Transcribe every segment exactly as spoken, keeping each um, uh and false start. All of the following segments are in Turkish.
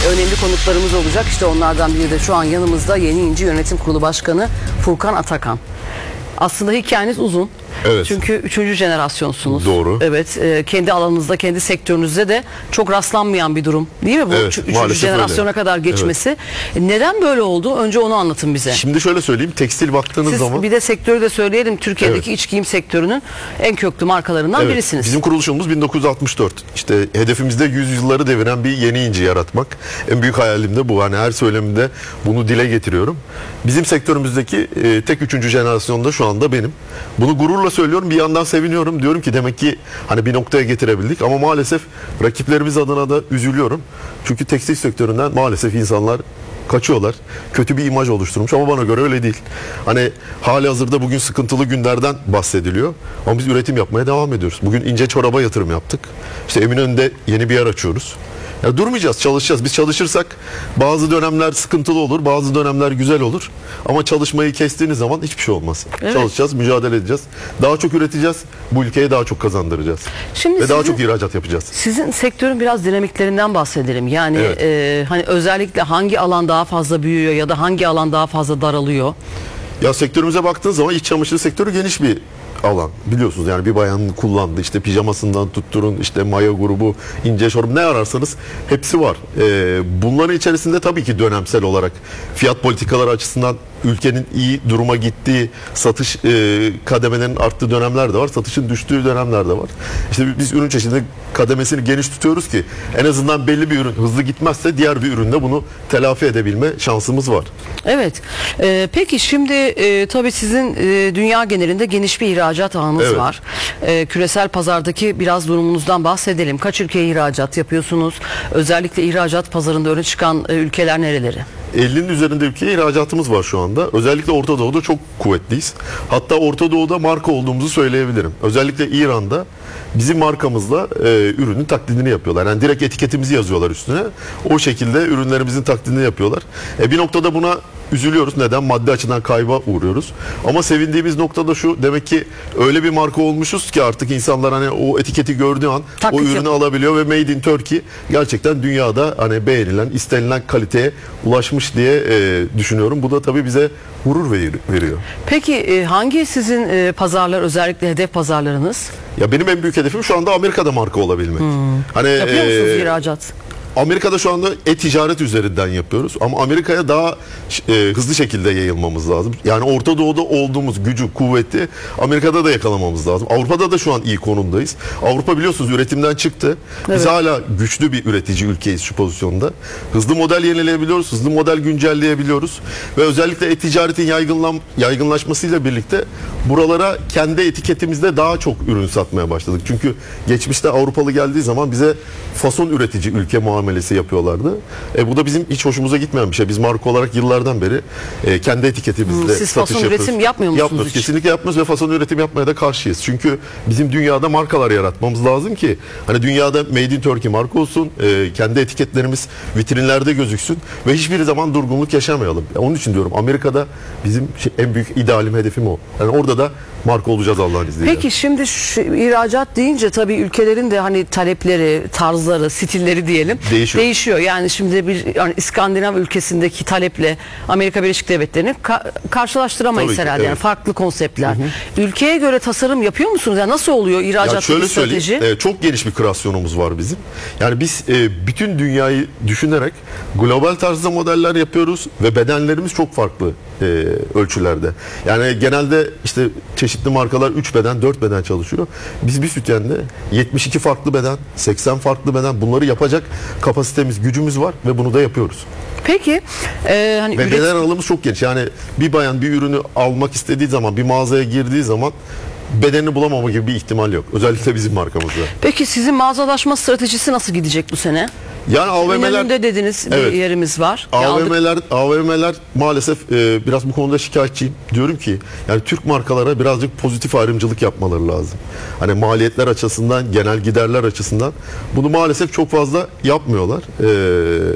önemli konuklarımız olacak. İşte onlardan biri de şu an yanımızda Yeni İnci Yönetim Kurulu Başkanı Furkan Atakan. Aslında hikayeniz uzun. Evet. Çünkü üçüncü jenerasyonsunuz. Doğru. Evet. E, kendi alanınızda, kendi sektörünüzde de çok rastlanmayan bir durum. Değil mi bu? Evet, Üç, üçüncü jenerasyona öyle. kadar geçmesi. Evet. E, neden böyle oldu? Önce onu anlatın bize. Şimdi şöyle söyleyeyim. Tekstil baktığınız Siz zaman. Bir de sektörü de söyleyelim. Türkiye'deki evet. iç giyim sektörünün en köklü markalarından evet. birisiniz. Bizim kuruluşumuz bin dokuz yüz altmış dört. İşte hedefimizde yüz yılları deviren bir yeni inci yaratmak. En büyük hayalim de bu. Hani her söylemimde bunu dile getiriyorum. Bizim sektörümüzdeki e, tek üçüncü jenerasyonda şu anda benim. Bunu gururla söylüyorum. Bir yandan seviniyorum. Diyorum ki demek ki hani bir noktaya getirebildik. Ama maalesef rakiplerimiz adına da üzülüyorum. Çünkü tekstil sektöründen maalesef insanlar kaçıyorlar. Kötü bir imaj oluşturmuş ama bana göre öyle değil. Hani hali hazırda bugün sıkıntılı günlerden bahsediliyor. Ama biz üretim yapmaya devam ediyoruz. Bugün ince çoraba yatırım yaptık. İşte Eminönü'nde yeni bir yer açıyoruz. Ya durmayacağız, çalışacağız. Biz çalışırsak bazı dönemler sıkıntılı olur, bazı dönemler güzel olur. Ama çalışmayı kestiğiniz zaman hiçbir şey olmaz. Evet. Çalışacağız, mücadele edeceğiz. Daha çok üreteceğiz, bu ülkeye daha çok kazandıracağız. Şimdi Ve sizin, daha çok ihracat yapacağız. Sizin sektörün biraz dinamiklerinden bahsedelim. Yani evet. e, hani özellikle hangi alan daha fazla büyüyor ya da hangi alan daha fazla daralıyor? Ya sektörümüze baktığınız zaman iç çamaşır sektörü geniş bir alan. Biliyorsunuz yani bir bayanın kullandığı işte pijamasından tutturun işte maya grubu, ince şorap ne ararsanız hepsi var. Ee, bunların içerisinde tabii ki dönemsel olarak fiyat politikaları açısından ülkenin iyi duruma gittiği, satış e, kademelerinin arttığı dönemler de var. Satışın düştüğü dönemler de var. İşte biz ürün çeşidinde kademesini geniş tutuyoruz ki en azından belli bir ürün hızlı gitmezse diğer bir üründe bunu telafi edebilme şansımız var. Evet. Ee, peki şimdi e, tabii sizin e, dünya genelinde geniş bir ihracat ağınız evet. var. E, küresel pazardaki biraz durumunuzdan bahsedelim. Kaç ülkeye ihracat yapıyorsunuz? Özellikle ihracat pazarında öne çıkan e, ülkeler nereleri? ellinin üzerinde ülkeye ihracatımız var şu anda. Özellikle Orta Doğu'da çok kuvvetliyiz. Hatta Orta Doğu'da marka olduğumuzu söyleyebilirim. Özellikle İran'da bizim markamızla e, ürünün taklidini yapıyorlar. Yani direkt etiketimizi yazıyorlar üstüne. O şekilde ürünlerimizin taklidini yapıyorlar. E, bir noktada buna üzülüyoruz. Neden? Maddi açıdan kayba uğruyoruz. Ama sevindiğimiz nokta da şu. Demek ki öyle bir marka olmuşuz ki artık insanlar hani o etiketi gördüğü an taklit o ürünü yapıyor. Alabiliyor ve Made in Turkey gerçekten dünyada hani beğenilen, istenilen kaliteye ulaşmış diye e, düşünüyorum. Bu da tabii bize gurur veriyor. Peki e, hangi sizin e, pazarlar özellikle hedef pazarlarınız? Ya benim en büyük hedefim şu anda Amerika'da marka olabilmek. Hmm. Hani yapıyor musunuz e, ihracat? Amerika'da şu anda e-ticaret üzerinden yapıyoruz ama Amerika'ya daha e, hızlı şekilde yayılmamız lazım. Yani Orta Doğu'da olduğumuz gücü, kuvveti Amerika'da da yakalamamız lazım. Avrupa'da da şu an iyi konumdayız. Avrupa biliyorsunuz üretimden çıktı. Biz evet. hala güçlü bir üretici ülkeyiz şu pozisyonda. Hızlı model yenileyebiliyoruz, hızlı model güncelleyebiliyoruz ve özellikle e-ticaretin yaygınlan, yaygınlaşmasıyla birlikte buralara kendi etiketimizde daha çok ürün satmaya başladık. Çünkü geçmişte Avrupalı geldiği zaman bize fason üretici ülke muamelesi yapıyorlardı. E, bu da bizim hiç hoşumuza gitmeyen bir şey. Biz marka olarak yıllardan beri e, kendi etiketimizle Siz satış fason yapıyoruz. üretim yapmıyor musunuz Yapmıyoruz. hiç? Kesinlikle yapmıyoruz ve fason üretim yapmaya da karşıyız. Çünkü bizim dünyada markalar yaratmamız lazım ki hani dünyada Made in Turkey marka olsun, e, kendi etiketlerimiz vitrinlerde gözüksün ve hiçbir zaman durgunluk yaşamayalım. Onun için diyorum Amerika'da bizim şey, en büyük idealim, hedefim o. Yani orada da marka olacağız Allah'ın izniyle. Peki şimdi şu, ihracat deyince tabii ülkelerin de hani talepleri, tarzları, stilleri diyelim değişiyor. değişiyor. Yani şimdi bir yani İskandinav ülkesindeki taleple Amerika Birleşik Devletleri'ni ka- karşılaştıramayız tabii herhalde. Ki, evet. Yani farklı konseptler. Hı hı. Ülkeye göre tasarım yapıyor musunuz? Yani nasıl oluyor ihracattaki bir strateji? E, çok geniş bir kreasyonumuz var bizim. Yani biz e, bütün dünyayı düşünerek global tarzda modeller yapıyoruz ve bedenlerimiz çok farklı e, ölçülerde. Yani genelde işte çeşitli markalar üç beden, dört beden çalışıyor. Biz bir sütyende yetmiş iki farklı beden, seksen farklı beden bunları yapacak kapasitemiz, gücümüz var ve bunu da yapıyoruz. Peki e, hani ve üret... beden aralığımız çok geniş. Yani bir bayan bir ürünü almak istediği zaman, bir mağazaya girdiği zaman bedenini bulamama gibi bir ihtimal yok. Özellikle bizim markamızda. Peki sizin mağazalaşma stratejisi nasıl gidecek bu sene? Yani A V M'ler önünde dediniz evet, bir yerimiz var. A V M'ler A V M'ler maalesef e, biraz bu konuda şikayetçiyim. Diyorum ki yani Türk markalara birazcık pozitif ayrımcılık yapmaları lazım. Hani maliyetler açısından, genel giderler açısından bunu maalesef çok fazla yapmıyorlar. E,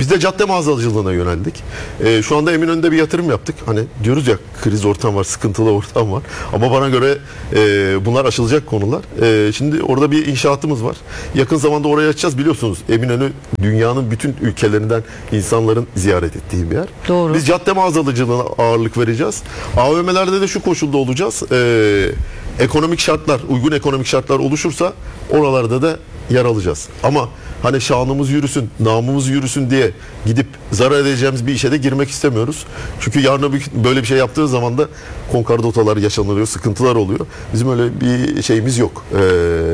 Biz de cadde mağazacılığına yöneldik. E, şu anda Eminönü'nde bir yatırım yaptık. Hani diyoruz ya, kriz ortam var, sıkıntılı ortam var. Ama bana göre e, bunlar aşılacak konular. E, şimdi orada bir inşaatımız var. Yakın zamanda orayı açacağız. Biliyorsunuz Eminönü dünyanın bütün ülkelerinden insanların ziyaret ettiği bir yer. Doğru. Biz cadde mağazacılığına ağırlık vereceğiz. A V M'lerde de şu koşulda olacağız. E, ekonomik şartlar, uygun ekonomik şartlar oluşursa oralarda da yer alacağız. Ama hani şanımız yürüsün, namımız yürüsün diye gidip zarar edeceğimiz bir işe de girmek istemiyoruz. Çünkü yarın böyle bir şey yaptığı zaman da konkordalar yaşanıyor, sıkıntılar oluyor. Bizim öyle bir şeyimiz yok. Ee,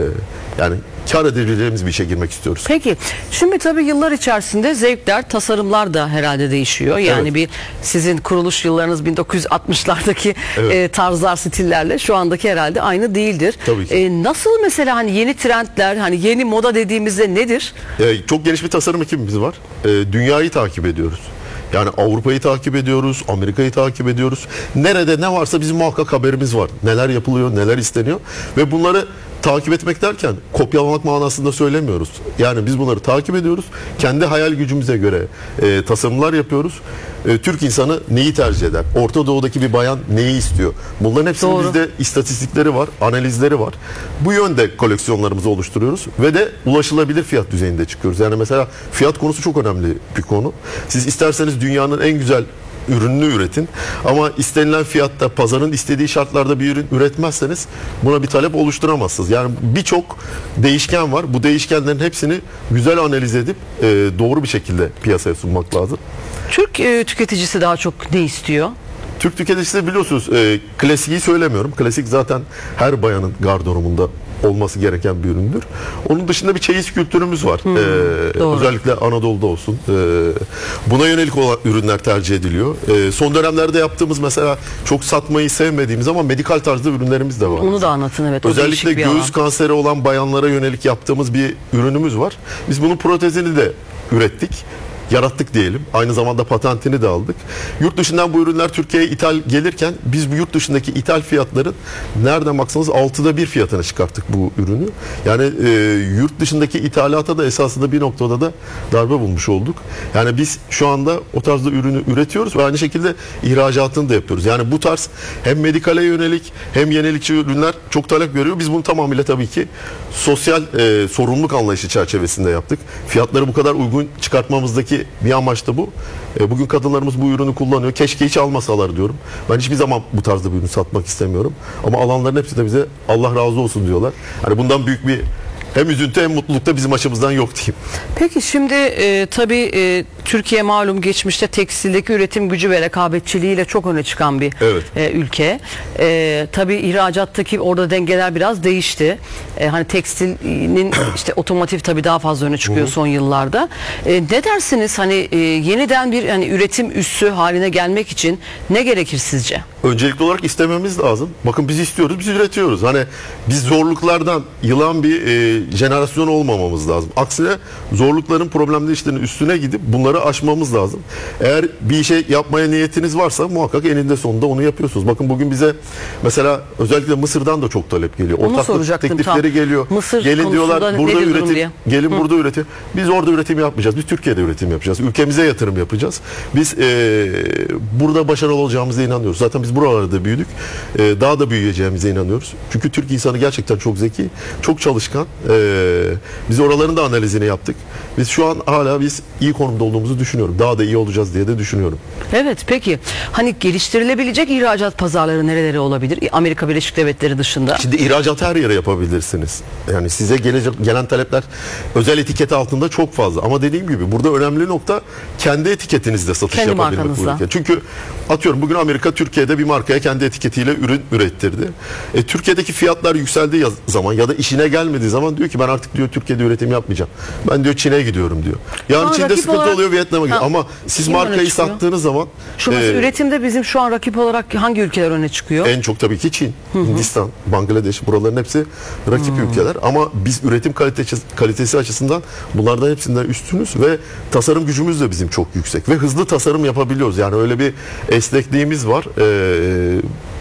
yani kar edebileceğimiz bir işe girmek istiyoruz. Peki, şimdi tabii yıllar içerisinde zevkler, tasarımlar da herhalde değişiyor. Yani Evet. bir sizin kuruluş yıllarınız bin dokuz yüz altmışlardaki Evet. e, tarzlar, stillerle şu andaki herhalde aynı değildir. Tabii ki. E, nasıl mesela hani yeni trendler, hani yeni moda dediğimizde nedir? Ee, çok geniş bir tasarım ekibimiz var. Ee, dünyayı takip ediyoruz. Yani Avrupa'yı takip ediyoruz, Amerika'yı takip ediyoruz. Nerede ne varsa bizim muhakkak haberimiz var. Neler yapılıyor, neler isteniyor ve bunları takip etmek derken kopyalamak manasında söylemiyoruz. Yani biz bunları takip ediyoruz. Kendi hayal gücümüze göre e, tasarımlar yapıyoruz. E, Türk insanı neyi tercih eder? Orta Doğu'daki bir bayan neyi istiyor? Bunların hepsinin Doğru. bizde istatistikleri var, analizleri var. Bu yönde koleksiyonlarımızı oluşturuyoruz ve de ulaşılabilir fiyat düzeyinde çıkıyoruz. Yani mesela fiyat konusu çok önemli bir konu. Siz isterseniz dünyanın en güzel ürününü üretin ama istenilen fiyatta, pazarın istediği şartlarda bir ürün üretmezseniz buna bir talep oluşturamazsınız. Yani birçok değişken var. Bu değişkenlerin hepsini güzel analiz edip e, doğru bir şekilde piyasaya sunmak lazım. Türk e, tüketicisi daha çok ne istiyor? Türk tüketicisi de biliyorsunuz e, klasiği söylemiyorum. Klasik zaten her bayanın gardırobunda olması gereken bir üründür. Onun dışında bir çeyiz kültürümüz var. Hmm, ee, doğru. özellikle Anadolu'da olsun. Ee, buna yönelik olan ürünler tercih ediliyor. Ee, son dönemlerde yaptığımız mesela çok satmayı sevmediğimiz ama medikal tarzda ürünlerimiz de var. Onu da anlatın, evet. O Özellikle değişik bir göğüs alan. kanseri olan bayanlara yönelik yaptığımız bir ürünümüz var. Biz bunun protezini de ürettik. Yarattık diyelim. Aynı zamanda patentini de aldık. Yurt dışından bu ürünler Türkiye'ye ithal gelirken biz bu yurt dışındaki ithal fiyatların nereden baksanız altıda bir fiyatına çıkarttık bu ürünü. Yani e, yurt dışındaki ithalata da esasında bir noktada da darbe bulmuş olduk. Yani biz şu anda o tarzda ürünü üretiyoruz ve aynı şekilde ihracatını da yapıyoruz. Yani bu tarz hem medikale yönelik hem yenilikçi ürünler çok talep görüyor. Biz bunu tamamıyla tabii ki sosyal e, sorumluluk anlayışı çerçevesinde yaptık. Fiyatları bu kadar uygun çıkartmamızdaki bir amaç da bu. E, bugün kadınlarımız bu ürünü kullanıyor. Keşke hiç almasalar diyorum. Ben hiçbir zaman bu tarzda bir ürün satmak istemiyorum. Ama alanların hepsi de bize Allah razı olsun diyorlar. Hani bundan büyük bir hem üzüntü hem mutluluk da bizim açımızdan yok diyeyim. Peki şimdi e, tabii e, Türkiye malum geçmişte tekstildeki üretim gücü ve rekabetçiliğiyle çok öne çıkan bir Evet. e, ülke. E, tabii ihracattaki orada dengeler biraz değişti. E, hani tekstilin işte otomotiv tabii daha fazla öne çıkıyor son yıllarda. E, ne dersiniz hani e, yeniden bir hani üretim üssü haline gelmek için ne gerekir sizce? Öncelikli olarak istememiz lazım. Bakın biz istiyoruz, biz üretiyoruz. Hani biz zorluklardan yılan bir e, jenerasyon olmamamız lazım. Aksine zorlukların, problemli işlerin üstüne gidip bunları aşmamız lazım. Eğer bir şey yapmaya niyetiniz varsa muhakkak eninde sonunda onu yapıyorsunuz. Bakın bugün bize mesela özellikle Mısır'dan da çok talep geliyor. Onu Ortaklık soracaktım teklifleri tam. geliyor. Mısır gelin diyorlar konusunda burada nedir durum üretim, diye. gelin burada üretim. Biz orada üretim yapmayacağız. Biz Türkiye'de üretim yapacağız. Ülkemize yatırım yapacağız. Biz e, burada başarılı olacağımıza inanıyoruz. Zaten biz buralarda büyüdük. E, daha da büyüyeceğimize inanıyoruz. Çünkü Türk insanı gerçekten çok zeki, çok çalışkan. E, biz oraların da analizini yaptık. Biz şu an hala biz iyi konumda olduğumuzu düşünüyorum. Daha da iyi olacağız diye de düşünüyorum. Evet, peki hani geliştirilebilecek ihracat pazarları nereleri olabilir? Amerika Birleşik Devletleri dışında. Şimdi ihracat her yere yapabilirsiniz. Yani size gelecek, gelen talepler özel etiket altında çok fazla. Ama dediğim gibi burada önemli nokta kendi etiketinizde satış Kendi yapabilmek. markanızla. Bu ülke. Çünkü atıyorum bugün Amerika Türkiye'de bir markaya kendi etiketiyle ürün ürettirdi. E, Türkiye'deki fiyatlar yükseldiği yaz- zaman ya da işine gelmediği zaman diyor ki ben artık diyor Türkiye'de üretim yapmayacağım. Ben diyor Çin'e gidiyorum diyor. Yani Ama Çin'de rakip sıkıntı olarak- oluyor, Vietnam'a gidiyor. Ha, Ama siz kim öne markayı çıkıyor? sattığınız zaman Şu mesela e, üretimde bizim şu an rakip olarak hangi ülkeler öne çıkıyor? en çok tabii ki Çin, Hindistan, Bangladeş, buraların hepsi rakip ülkeler ama biz üretim kalitesi, kalitesi açısından bunlardan hepsinden üstünüz ve tasarım gücümüz de bizim çok yüksek ve hızlı tasarım yapabiliyoruz. Yani öyle bir esnekliğimiz var. Ee,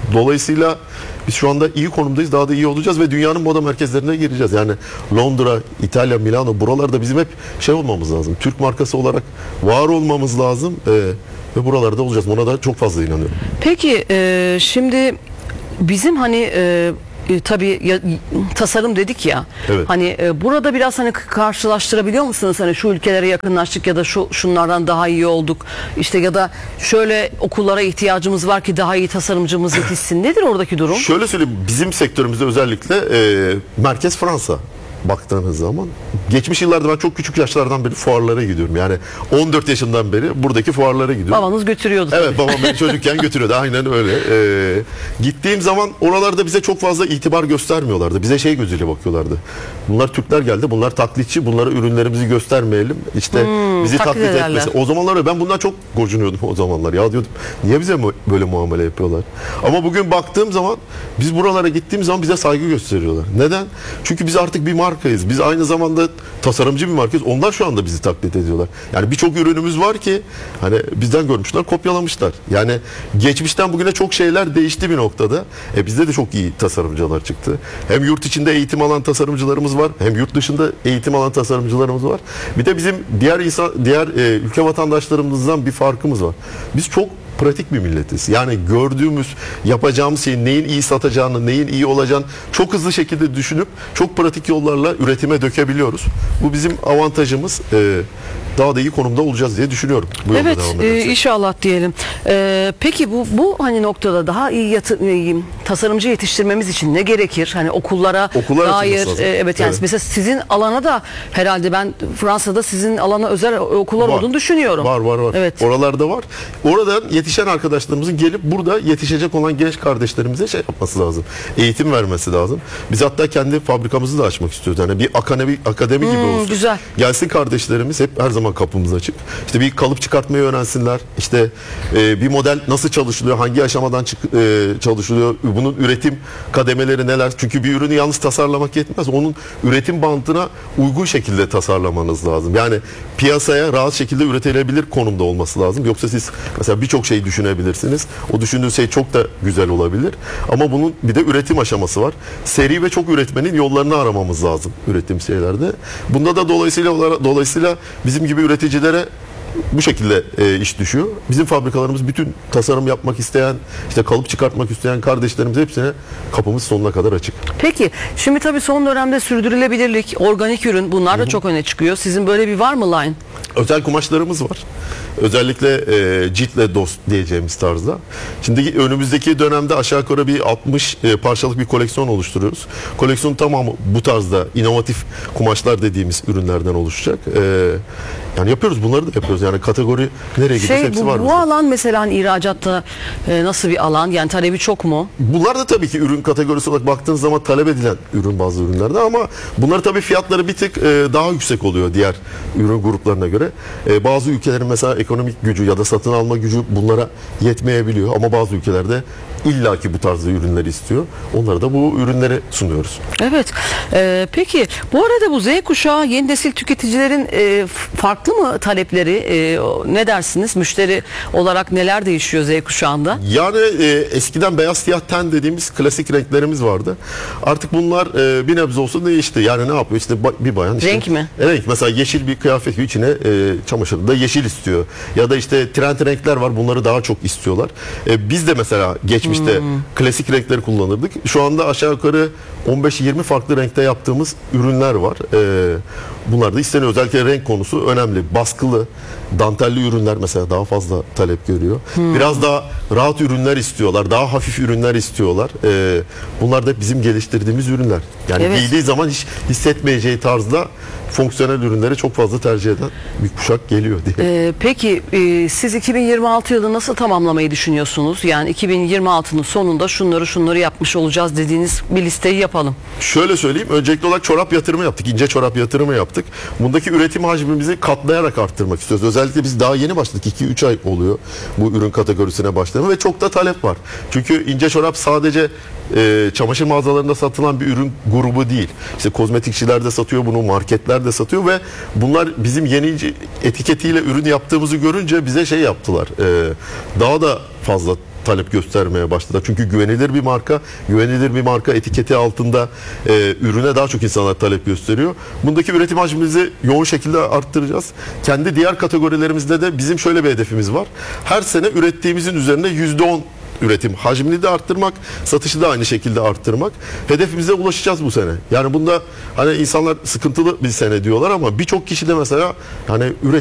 Dolayısıyla biz şu anda iyi konumdayız. Daha da iyi olacağız ve dünyanın moda merkezlerine gireceğiz. Yani Londra, İtalya, Milano, buralarda bizim hep şey olmamız lazım. Türk markası olarak var olmamız lazım. Ee, ve buralarda olacağız. Buna da çok fazla inanıyorum. Peki e, şimdi bizim hani e, E, tabii ya, tasarım dedik ya. Evet. Hani e, burada biraz hani karşılaştırabiliyor musunuz? Hani şu ülkelere yakınlaştık ya da şu şunlardan daha iyi olduk. İşte ya da şöyle okullara ihtiyacımız var ki daha iyi tasarımcımız yetişsin. Nedir oradaki durum? Şöyle söyleyeyim, bizim sektörümüzde özellikle e, merkez Fransa. Baktığınız zaman geçmiş yıllarda ben çok küçük yaşlardan beri fuarlara gidiyorum. Yani on dört yaşından beri buradaki fuarlara gidiyorum. Babanız götürüyordu tabii. Evet, babam beni çocukken götürüyordu. Aynen öyle. Ee, gittiğim zaman oralarda bize çok fazla itibar göstermiyorlardı. Bize şey gözüyle bakıyorlardı. Bunlar Türkler geldi. Bunlar taklitçi. Bunlara ürünlerimizi göstermeyelim. İşte hmm, bizi taklit, taklit etmesi. O zamanlar ben bundan çok gocunuyordum o zamanlar. Ya diyordum, niye bize böyle muamele yapıyorlar? Ama bugün baktığım zaman biz buralara gittiğimiz zaman bize saygı gösteriyorlar. Neden? Çünkü biz artık bir markayız. Biz aynı zamanda tasarımcı bir markayız. Onlar şu anda bizi taklit ediyorlar. Yani birçok ürünümüz var ki hani bizden görmüşler, kopyalamışlar. Yani geçmişten bugüne çok şeyler değişti bir noktada. E bizde de çok iyi tasarımcılar çıktı. Hem yurt içinde eğitim alan tasarımcılarımız var, hem yurt dışında eğitim alan tasarımcılarımız var. Bir de bizim diğer insan, diğer e, ülke vatandaşlarımızdan bir farkımız var. Biz çok pratik bir milletiz. Yani gördüğümüz, yapacağımız şeyin neyin iyi satacağını, neyin iyi olacağını çok hızlı şekilde düşünüp çok pratik yollarla üretime dökebiliyoruz. Bu bizim avantajımız. Ee, daha da iyi konumda olacağız diye düşünüyorum. Bu evet, e, inşallah diyelim. E, peki bu bu hani noktada daha iyi yatı, e, tasarımcı yetiştirmemiz için ne gerekir? Hani okullara Okullar dair e, evet yani evet. Mesela sizin alana da herhalde ben Fransa'da sizin alana özel okullar var. Olduğunu düşünüyorum. Var var var. Evet. Oralarda var. Oradan yetişen arkadaşlarımızın gelip burada yetişecek olan genç kardeşlerimize şey yapması lazım. Eğitim vermesi lazım. Biz hatta kendi fabrikamızı da açmak istiyoruz. Yani bir akademi akademi hmm, gibi olsun. Güzel. Gelsin kardeşlerimiz, hep her zaman kapımız açık. İşte bir kalıp çıkartmayı öğrensinler. İşte e, bir model nasıl çalışılıyor, hangi aşamadan çık, e, çalışılıyor, bunun üretim kademeleri neler? Çünkü bir ürünü yalnız tasarlamak yetmez. Onun üretim bandına uygun şekilde tasarlamanız lazım. Yani piyasaya rahat şekilde üretilebilir konumda olması lazım. Yoksa siz mesela birçok şey düşünebilirsiniz. O düşündüğünüz şey çok da güzel olabilir. Ama bunun bir de üretim aşaması var. Seri ve çok üretmenin yollarını aramamız lazım üretim şeylerde. Bunda da dolayısıyla dolayısıyla bizim gibi üreticilere bu şekilde e, iş düşüyor. Bizim fabrikalarımız bütün tasarım yapmak isteyen, işte kalıp çıkartmak isteyen kardeşlerimiz hepsine kapımız sonuna kadar açık. Peki, şimdi tabii son dönemde sürdürülebilirlik, organik ürün bunlar da Hı-hı. çok öne çıkıyor. Sizin böyle bir var mı line? Özel kumaşlarımız var. Özellikle e, ciltle dost diyeceğimiz tarzda. Şimdi önümüzdeki dönemde aşağı yukarı bir altmış e, parçalık bir koleksiyon oluşturuyoruz. Koleksiyonun tamamı bu tarzda inovatif kumaşlar dediğimiz ürünlerden oluşacak. E, yani yapıyoruz, bunları da yapıyoruz. Yani kategori nereye gidiyorsa şey, hepsi bu, var. Bu mesela. alan mesela hani ihracatta e, nasıl bir alan? Yani talebi çok mu? Bunlar da tabii ki ürün kategorisi olarak baktığınız zaman talep edilen ürün bazı ürünlerde, ama bunlar tabii fiyatları bir tık e, daha yüksek oluyor diğer ürün gruplarına göre. E, bazı ülkelerin mesela ekonomik gücü ya da satın alma gücü bunlara yetmeyebiliyor, ama bazı ülkelerde illaki bu tarzda ürünleri istiyor. Onlara da bu ürünleri sunuyoruz. Evet. Ee, peki bu arada bu Z kuşağı yeni nesil tüketicilerin e, farklı mı talepleri? E, ne dersiniz? Müşteri olarak neler değişiyor Z kuşağında? Yani e, eskiden beyaz siyah ten dediğimiz klasik renklerimiz vardı. Artık bunlar e, bir nebze olsun değişti. Yani ne yapıyor? İşte bir bayan işte, renk mi? Renk. Mesela yeşil bir kıyafet içine e, çamaşırda yeşil istiyor. Ya da işte trend renkler var. Bunları daha çok istiyorlar. E, biz de mesela geçmiş İşte hmm. klasik renkleri kullanırdık. Şu anda aşağı yukarı on beş yirmi farklı renkte yaptığımız ürünler var. Ee, bunlar da isteniyor. Özellikle renk konusu önemli. Baskılı, dantelli ürünler mesela daha fazla talep görüyor. Hmm. Biraz daha rahat ürünler istiyorlar. Daha hafif ürünler istiyorlar. Ee, bunlar da bizim geliştirdiğimiz ürünler. Yani evet. Giydiği zaman hiç hissetmeyeceği tarzda fonksiyonel ürünleri çok fazla tercih eden bir kuşak geliyor diye. Ee, peki e, siz iki bin yirmi altı yılını nasıl tamamlamayı düşünüyorsunuz? Yani iki bin yirmi altının sonunda şunları şunları yapmış olacağız dediğiniz bir listeyi yapalım. Şöyle söyleyeyim. Öncelikli olarak çorap yatırımı yaptık. İnce çorap yatırımı yaptık. Bundaki üretim hacmimizi katlayarak arttırmak istiyoruz. Özellikle biz daha yeni başladık. iki üç ay oluyor bu ürün kategorisine başlamaya ve çok da talep var. Çünkü ince çorap sadece e, çamaşır mağazalarında satılan bir ürün grubu değil. İşte kozmetikçiler de satıyor bunu, marketler de satıyor ve bunlar bizim yeni etiketiyle ürün yaptığımızı görünce bize şey yaptılar. E, daha da fazla talep göstermeye başladı. Çünkü güvenilir bir marka, güvenilir bir marka etiketi altında e, ürüne daha çok insanlar talep gösteriyor. Bundaki üretim hacmimizi yoğun şekilde arttıracağız. Kendi diğer kategorilerimizde de bizim şöyle bir hedefimiz var. Her sene ürettiğimizin üzerinde yüzde on üretim hacmini de arttırmak, satışı da aynı şekilde arttırmak. Hedefimize ulaşacağız bu sene. Yani bunda hani insanlar sıkıntılı bir sene diyorlar ama birçok kişi de mesela hani üretim